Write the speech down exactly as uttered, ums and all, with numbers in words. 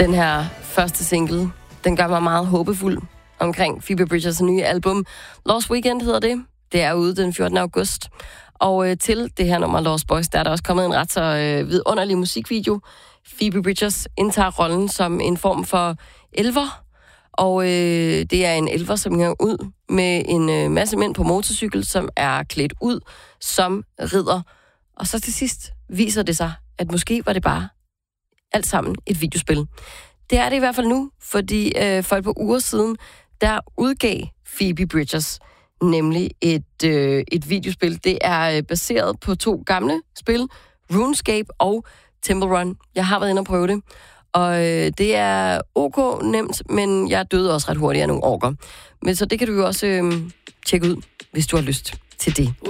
Den her første single, den gør mig meget håbefuld omkring Phoebe Bridgers' nye album. Lost Weekend hedder det. Det er ude den fjortende august. Og øh, til det her nummer Lost Boys, der er der også kommet en ret så øh, vidunderlig musikvideo. Phoebe Bridgers indtager rollen som en form for elver. Og øh, det er en elver, som hænger ud med en øh, masse mænd på motorcykel, som er klædt ud som ridder. Og så til sidst viser det sig, at måske var det bare alt sammen et videospil. Det er det i hvert fald nu, fordi øh, for et par uger siden, der udgav Phoebe Bridgers nemlig et, øh, et videospil. Det er øh, baseret på to gamle spil, RuneScape og Temple Run. Jeg har været inde og prøve det, og øh, det er ok nemt, men jeg døde også ret hurtigt af nogle orker. Men så det kan du jo også øh, tjekke ud, hvis du har lyst til det.